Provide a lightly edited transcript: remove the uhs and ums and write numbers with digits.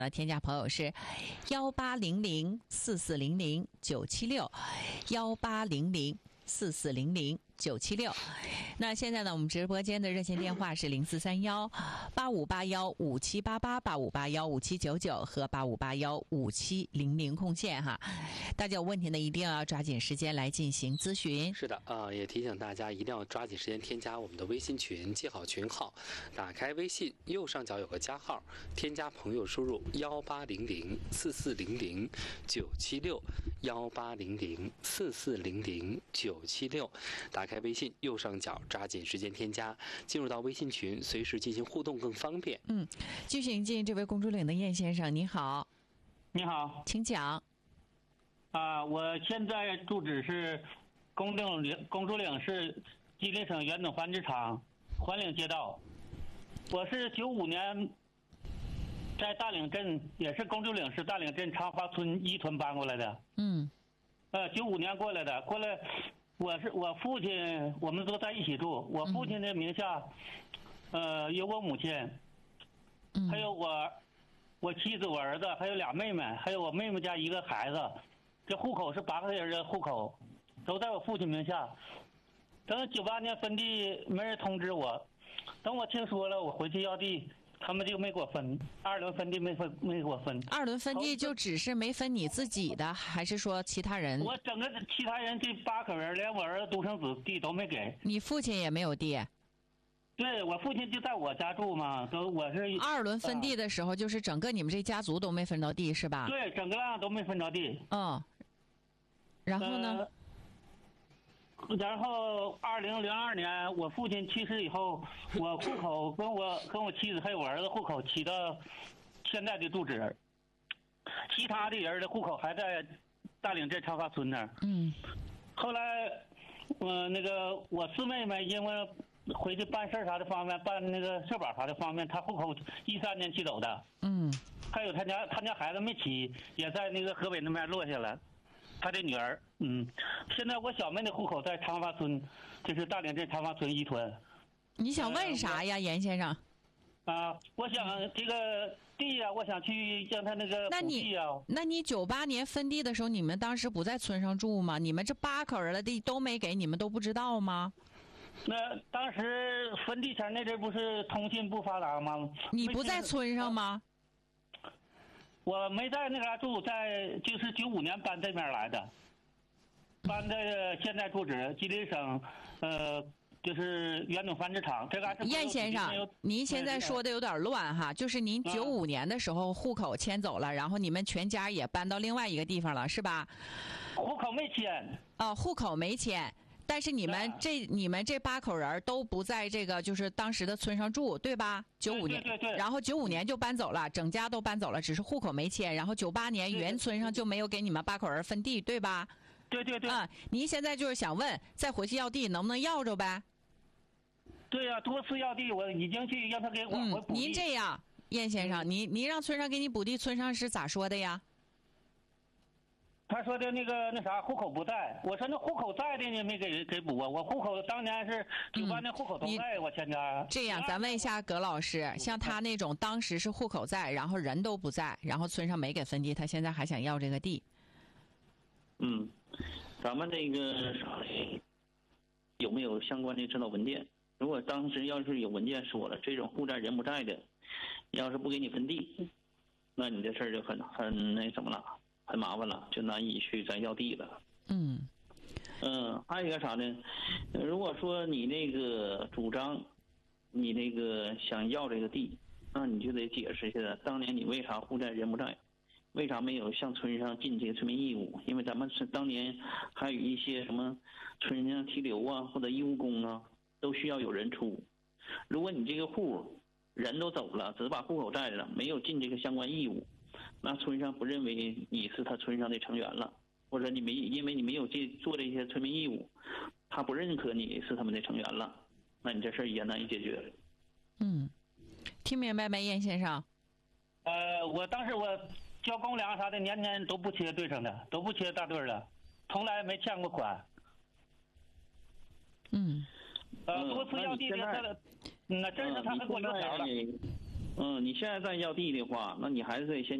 添加朋友是1800-4400-976，1800-4400-976。那现在呢，我们直播间的热线电话是0431-8581-5788、8581-5799和8581-5700空线哈。大家有问题呢，一定要抓紧时间来进行咨询。 是的也提醒大家一定要抓紧时间添加我们的微信群，记好群号，打开微信右上角有个加号，添加朋友输入1800-4400-976，1800-4400-976，打开微信右上角抓紧时间添加，进入到微信群，随时进行互动更方便。 继续迎接这位公主岭的燕先生，你好。 你好， 请讲。 我现在住址是公主岭市吉林省原种繁殖场环岭街道。我是95年在大岭镇，也是公主岭市大岭镇长华村1屯搬过来的。95年过来的，我父亲，我们都在一起住。我父亲的名下，有我母亲，还有我妻子、我儿子，还有俩妹妹，还有我妹妹家一个孩子。这户口是8个人的户口，都在我父亲名下。等98年分地，没人通知我。等我听说了，我回去要地，他们就没给我分。2轮分地没给我分。 2轮分地就只是没分你自己的，还是说其他人？ 我整个其他人这8口人，连我儿子独生子地都没给。 你父亲也没有地？ 对，我父亲就在我家住嘛，我是 2轮分地的时候，就是整个你们这家族都没分到地是吧？ 对，整个都没分着地。 然后呢？ 然后2002年我父亲去世以后，我户口跟我妻子还有我儿子户口起到现在的住址，其他的人的户口还在大岭镇长华村那儿。后来那个我四妹妹因为回去办事啥的方面，办那个社保啥的方面，她户口13年起走的。还有他家孩子没起，也在那个河北那边落下了。他的女儿，现在我小妹的户口在长华村，就是大岭镇长华村1屯。 你想问啥呀，严先生？ 我想这个地呀，我想去让他那个补地啊。 那你98年分地的时候，你们当时不在村上住吗？你们这8口人的地都没给，你们都不知道吗？ 那当时分地前那阵不是通信不发达吗？ 你不在村上吗？ 我没在那嘎住，就是95年搬这边来的，搬的现在住址吉林省，就是原种繁殖场。这嘎是燕先生，您现在说的有点乱哈，就是您95年的时候户口迁走了，然后你们全家也搬到另外一个地方了，是吧？ 户口没迁。 户口没迁。但是你们这8口人都不在这个就是当时的村上住，对吧？95年， 对。 然后95年就搬走了，整家都搬走了，只是户口没迁。然后98年原村上就没有给你们8口人分地，对吧？ 对。 您现在就是想问，再回去要地能不能要着呗？ 对呀，多次要地，我已经去让他给我补地。 您这样，燕先生，您让村上给你补地，村上是咋说的呀？ 他说的那啥户口不在，我说那户口在的你没给补啊，我户口当年是98年户口都在我全家。 这样，咱问一下葛老师，像他那种当时是户口在，然后人都不在，然后村上没给分地，他现在还想要这个地。 咱们这个有没有相关的指导文件？如果当时要是有文件说了这种户在人不在的，要是不给你分地，那你这事儿就很那什么了。很麻烦了，就难以去咱要地了。还有一个啥呢？如果说你那个主张，你那个想要这个地，那你就得解释一下，当年你为啥户在人不在，为啥没有向村上尽这个村民义务？因为咱们是当年还有一些什么村上提留啊，或者义务工啊，都需要有人出。如果你这个户人都走了，只是把户口在了，没有尽这个相关义务，那村上不认为你是他村上的成员了，或者因为你没有做这些村民义务，他不认可你是他们的成员了，那你这事儿也难以解决。 听明白没，燕先生？ 我当时我交公粮啥的，年年都不切对上的，都不切大对的，从来没欠过款。 多次要地的，那真是他还给我留条了。 你现在再要地的话，那你还是得先